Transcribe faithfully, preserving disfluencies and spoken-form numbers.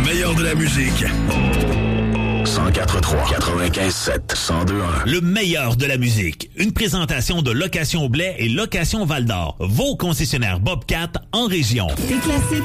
meilleur de la musique. cent quatre trois, quatre-vingt-quinze sept, cent deux un. Le meilleur de la musique. Une présentation de Location Blais et Location Val-d'Or. Vos concessionnaires Bobcat en région. Des classiques